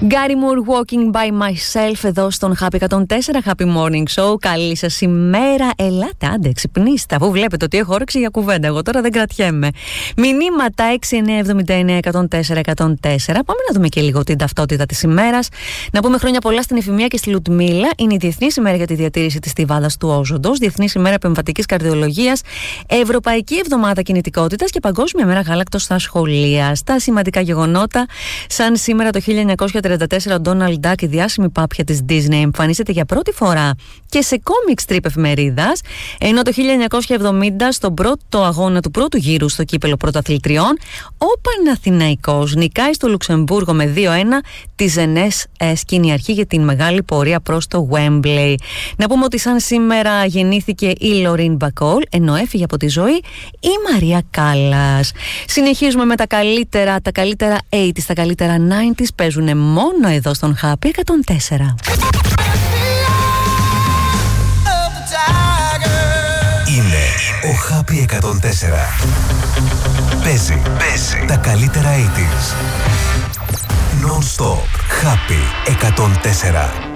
Gary Moore, Walking by Myself, εδώ στον Happy 104 Happy Morning Show. Καλή σας ημέρα. Ελάτε, άντε, ξυπνήστε. Αφού βλέπετε ότι έχω όρεξη για κουβέντα. Εγώ τώρα δεν κρατιέμαι. Μηνύματα 6979-104-104. Πάμε να δούμε και λίγο την ταυτότητα της ημέρας. Να πούμε χρόνια πολλά στην Εφημία και στη Λουτμίλα. Είναι η Διεθνής ημέρα για τη διατήρηση της στιβάδας του όζοντος, Διεθνής ημέρα επεμβατικής καρδιολογίας, Ευρωπαϊκή εβδομάδα κινητικότητας και Παγκόσμια μέρα γάλακτος στα σχολεία. Στα σημαντικά γεγονότα, σαν σήμερα το 1934 ο Ντόναλντ Ντακ, η διάσημη πάπια της Disney, εμφανίζεται για πρώτη φορά και σε comic strip εφημερίδας, ενώ το 1970 στον πρώτο αγώνα του πρώτου γύρου στο κύπελο πρωταθλητριών, ο Παναθηναϊκός νικάει στο Λουξεμβούργο με 2-1 τη Ζενές σκηνιαρχή για την μεγάλη πορεία προς το Wembley. Να πούμε ότι σαν σήμερα γεννήθηκε η Λωρίν Μπακόλ, ενώ έφυγε από τη ζωή η Μαρία Κάλλας. Συνεχίζουμε με τα καλύτερα 80s, τα καλύτερα 90s παίζουν μόνο εδώ στον Happy 104. Είναι ο Happy 104. Παίζει τα καλύτερα 80s. Non-stop. Happy 104.